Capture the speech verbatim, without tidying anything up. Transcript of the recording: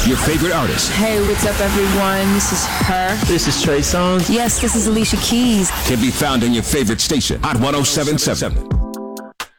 Your favorite artists. Hey, what's up, everyone? This is her. This is Trey Songz. Yes, this is Alicia Keys. Can be found in your favorite station, Hot one oh seven point seven.